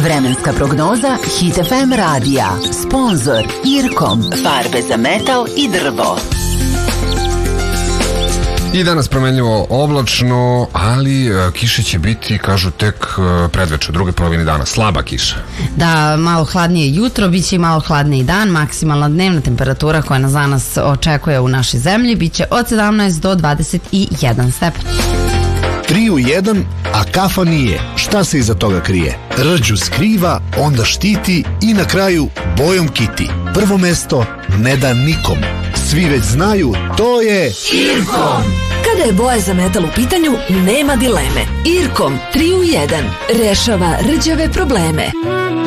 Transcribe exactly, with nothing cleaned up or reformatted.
Vremenska prognoza Hit F M radija. Sponzor Irkom. Farbe za metal i drvo. I danas promenljivo oblačno, ali kiše će biti, kažu, tek predveče, druge polovine dana. Slaba kiša. Da, malo hladnije jutro, bit će i malo hladniji dan. Maksimalna dnevna temperatura koja nas danas očekuje u našoj zemlji bit će od sedamnaest do dvadeset jedan stepen. tri u jedan, a kafa nije. Šta se iza toga krije? Rđu skriva, onda štiti i na kraju bojom kiti. Prvo mesto ne da nikom. Svi već znaju, to je Irkom. Kada je boja za metal u pitanju, nema dileme. Irkom tri u jedan rešava rđave probleme.